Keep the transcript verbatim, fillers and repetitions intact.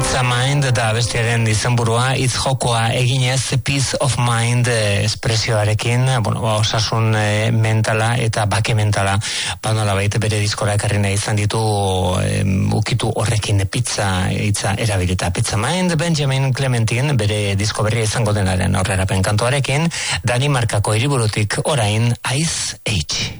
Pizza Mind da bestiaren izenburua, hitz jokoa eginez Peace of Mind eh, espresioarekin, bueno, ba, osasun eh, mentala eta bake mentala, ba nola baita bere diskora ekarri nahi izan ditu eh, ukitu horrekin pizza hitza erabilita. Pizza Mind, Benjamin Clementine bere disko berria izango denaren aurrerapen kantuarekin, Danimarkako hiriburutik orain Ice Age.